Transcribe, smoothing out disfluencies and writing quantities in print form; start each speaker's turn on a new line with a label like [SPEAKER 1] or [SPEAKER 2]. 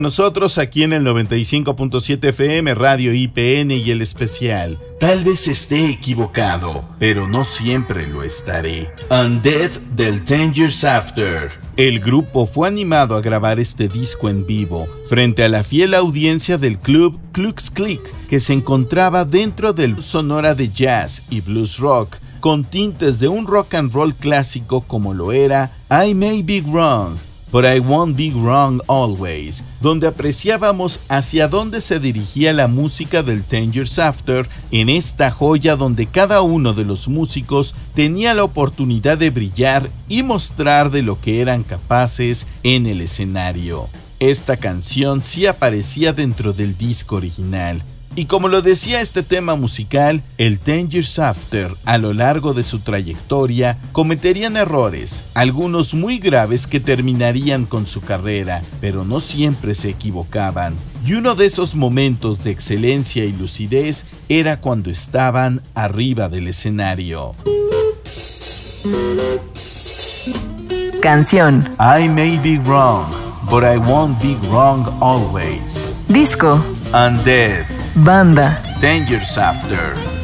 [SPEAKER 1] Nosotros aquí en el 95.7 FM Radio IPN y el especial. Tal vez esté equivocado, pero no siempre lo estaré. Undead del 10 Years After. El grupo fue animado a grabar este disco en vivo frente a la fiel audiencia del club Klux Click, que se encontraba dentro del sonora de jazz y blues rock, con tintes de un rock and roll clásico como lo era I May Be Wrong, But I Won't Be Wrong Always, donde apreciábamos hacia dónde se dirigía la música del 10 Years After en esta joya donde cada uno de los músicos tenía la oportunidad de brillar y mostrar de lo que eran capaces en el escenario. Esta canción sí aparecía dentro del disco original. Y como lo decía este tema musical, el 10 Years After, a lo largo de su trayectoria, cometerían errores, algunos muy graves que terminarían con su carrera, pero no siempre se equivocaban. Y uno de esos momentos de excelencia y lucidez era cuando estaban arriba del escenario.
[SPEAKER 2] Canción.
[SPEAKER 1] I may be wrong, but I won't be wrong always.
[SPEAKER 2] Disco.
[SPEAKER 1] Undead.
[SPEAKER 2] Banda.
[SPEAKER 1] 10 Years After.